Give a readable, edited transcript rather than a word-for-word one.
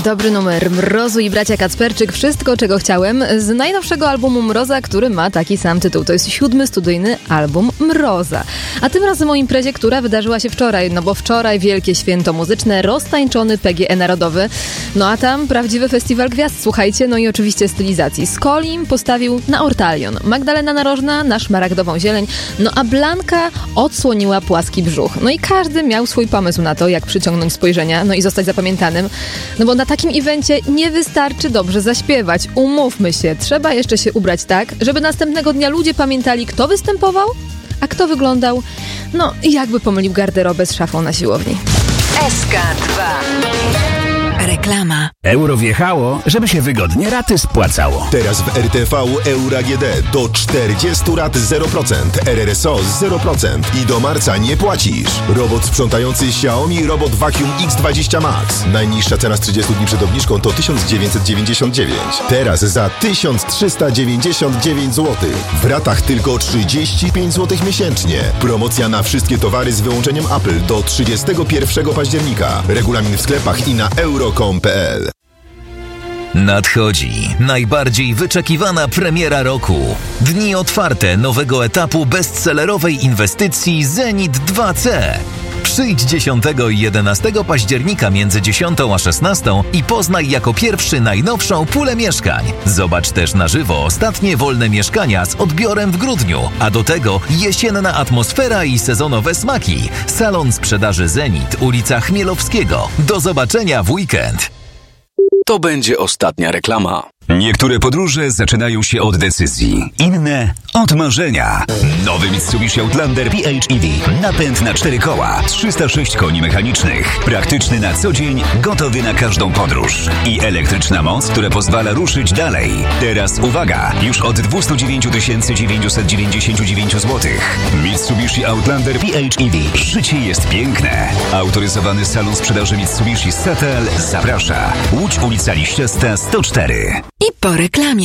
Dobry numer Mrozu i bracia Kacperczyk. Wszystko, czego chciałem, z najnowszego albumu Mroza, który ma taki sam tytuł. To jest 7. studyjny album Mroza. A tym razem o imprezie, która wydarzyła się wczoraj, no bo wczoraj wielkie święto muzyczne, roztańczony PGE Narodowy. No a tam prawdziwy festiwal gwiazd, słuchajcie, no i oczywiście stylizacji. Skolim postawił na Ortalion, Magdalena Narożna na szmaragdową zieleń, no a Blanka odsłoniła płaski brzuch. No i każdy miał swój pomysł na to, jak przyciągnąć spojrzenia, no i zostać zapamiętanym. No bo na takim evencie nie wystarczy dobrze zaśpiewać. Umówmy się, trzeba jeszcze się ubrać tak, żeby następnego dnia ludzie pamiętali, kto występował, a kto wyglądał, no jakby pomylił garderobę z szafą na siłowni. SK2. Reklama. Euro wjechało, żeby się wygodnie raty spłacało. Teraz w RTV Euro AGD do 40 rat 0%, RRSO 0% i do marca nie płacisz. Robot sprzątający Xiaomi Robot Vacuum X20 Max. Najniższa cena z 30 dni przed obniżką to 1999. Teraz za 1399 zł. W ratach tylko 35 zł miesięcznie. Promocja na wszystkie towary z wyłączeniem Apple do 31 października. Regulamin w sklepach i na euro.com.pl. Nadchodzi najbardziej wyczekiwana premiera roku. Dni otwarte nowego etapu bestsellerowej inwestycji Zenit 2C. Przyjdź 10 i 11 października między 10 a 16 i poznaj jako pierwszy najnowszą pulę mieszkań. Zobacz też na żywo ostatnie wolne mieszkania z odbiorem w grudniu, a do tego jesienna atmosfera i sezonowe smaki. Salon sprzedaży Zenit, ulica Chmielowskiego. Do zobaczenia w weekend. To będzie ostatnia reklama. Niektóre podróże zaczynają się od decyzji, inne od marzenia. Nowy Mitsubishi Outlander PHEV. Napęd na 4 koła, 306 koni mechanicznych. Praktyczny na co dzień, gotowy na każdą podróż. I elektryczna moc, która pozwala ruszyć dalej. Teraz uwaga, już od 209 999 zł. Mitsubishi Outlander PHEV. Życie jest piękne. Autoryzowany salon sprzedaży Mitsubishi Satel zaprasza. Łódź, ulica Liściasta 104. I po reklamie.